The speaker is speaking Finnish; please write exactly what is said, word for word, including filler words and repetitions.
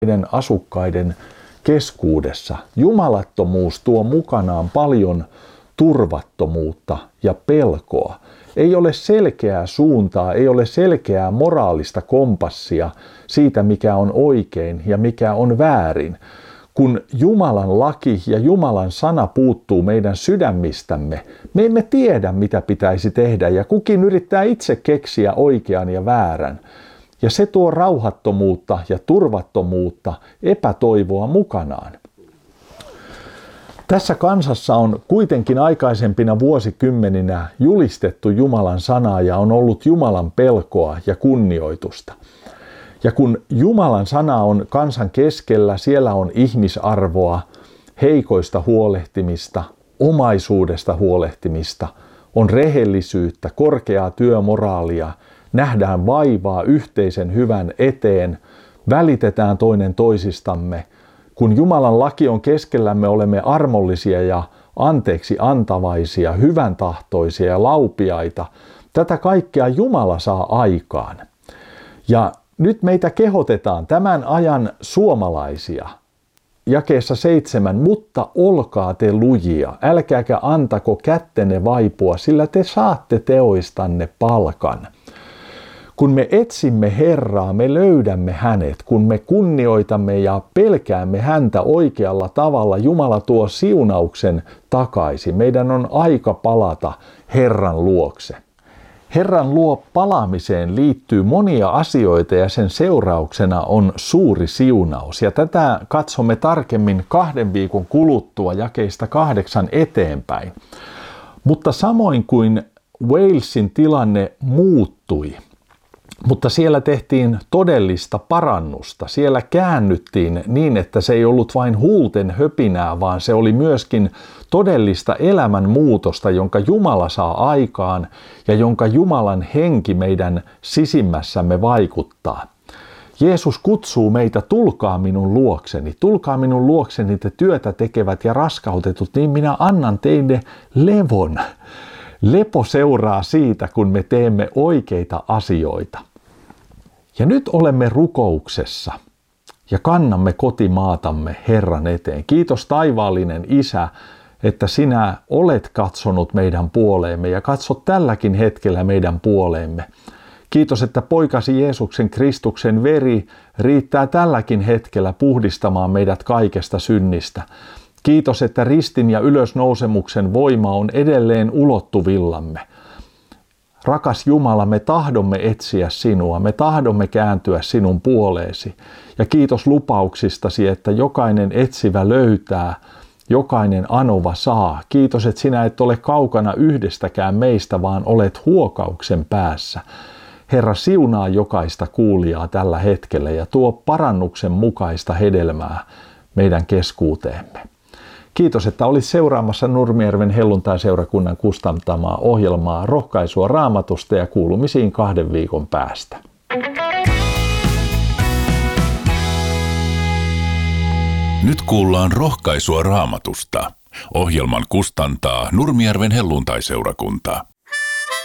näiden asukkaiden keskuudessa jumalattomuus tuo mukanaan paljon turvattomuutta ja pelkoa. Ei ole selkeää suuntaa, ei ole selkeää moraalista kompassia siitä, mikä on oikein ja mikä on väärin. Kun Jumalan laki ja Jumalan sana puuttuu meidän sydämistämme, me emme tiedä, mitä pitäisi tehdä, ja kukin yrittää itse keksiä oikean ja väärän. Ja se tuo rauhattomuutta ja turvattomuutta, epätoivoa mukanaan. Tässä kansassa on kuitenkin aikaisempina vuosikymmeninä julistettu Jumalan sanaa ja on ollut Jumalan pelkoa ja kunnioitusta. Ja kun Jumalan sana on kansan keskellä, siellä on ihmisarvoa, heikoista huolehtimista, omaisuudesta huolehtimista, on rehellisyyttä, korkeaa työmoraalia, nähdään vaivaa yhteisen hyvän eteen, välitetään toinen toisistamme. Kun Jumalan laki on keskellämme, olemme armollisia ja anteeksi antavaisia, hyvän tahtoisia ja laupiaita. Tätä kaikkea Jumala saa aikaan. Ja nyt meitä kehotetaan tämän ajan suomalaisia. Jakeessa seitsemän, mutta olkaa te lujia, älkääkä antako kättenne vaipua, sillä te saatte teoistanne palkan. Kun me etsimme Herraa, me löydämme hänet. Kun me kunnioitamme ja pelkäämme häntä oikealla tavalla, Jumala tuo siunauksen takaisin. Meidän on aika palata Herran luokse. Herran luo palaamiseen liittyy monia asioita ja sen seurauksena on suuri siunaus. Ja tätä katsomme tarkemmin kahden viikon kuluttua jakeista kahdeksan eteenpäin. Mutta samoin kuin Walesin tilanne muuttui, mutta siellä tehtiin todellista parannusta. Siellä käännyttiin niin, että se ei ollut vain huulten höpinää, vaan se oli myöskin todellista elämän muutosta, jonka Jumala saa aikaan ja jonka Jumalan henki meidän sisimmässämme vaikuttaa. Jeesus kutsuu meitä, tulkaa minun luokseni, tulkaa minun luokseni te työtä tekevät ja raskautetut, niin minä annan teille levon. Lepo seuraa siitä, kun me teemme oikeita asioita. Ja nyt olemme rukouksessa ja kannamme kotimaatamme Herran eteen. Kiitos taivaallinen Isä, että sinä olet katsonut meidän puoleemme ja katsot tälläkin hetkellä meidän puoleemme. Kiitos, että poikasi Jeesuksen Kristuksen veri riittää tälläkin hetkellä puhdistamaan meidät kaikesta synnistä. Kiitos, että ristin ja ylösnousemuksen voima on edelleen ulottuvillamme. Rakas Jumala, me tahdomme etsiä sinua, me tahdomme kääntyä sinun puoleesi. Ja kiitos lupauksistasi, että jokainen etsivä löytää, jokainen anova saa. Kiitos, että sinä et ole kaukana yhdestäkään meistä, vaan olet huokauksen päässä. Herra, siunaa jokaista kuulijaa tällä hetkellä ja tuo parannuksen mukaista hedelmää meidän keskuuteemme. Kiitos, että olit seuraamassa Nurmijärven helluntai-seurakunnan kustantamaa ohjelmaa Rohkaisua Raamatusta ja kuulumisiin kahden viikon päästä. Nyt kuullaan Rohkaisua Raamatusta. Ohjelman kustantaa Nurmijärven helluntai-seurakunta.